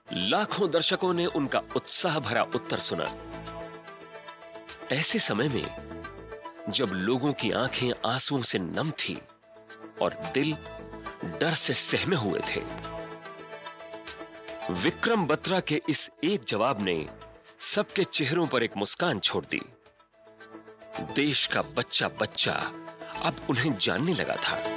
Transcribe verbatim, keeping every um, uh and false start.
लाखों दर्शकों ने उनका उत्साह भरा उत्तर सुना। ऐसे समय में जब लोगों की आंखें आंसुओं से नम थी और दिल डर से सहमे हुए थे, विक्रम बत्रा के इस एक जवाब ने सबके चेहरों पर एक मुस्कान छोड़ दी। देश का बच्चा बच्चा अब उन्हें जानने लगा था।